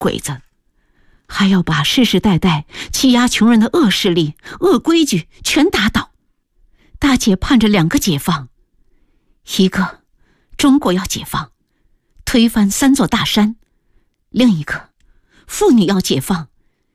鬼子，还要把世世代代欺压穷人的恶势力、恶规矩全打倒。大姐盼着2个解放，一个中国要解放，推翻3座大山；另一个妇女要解放，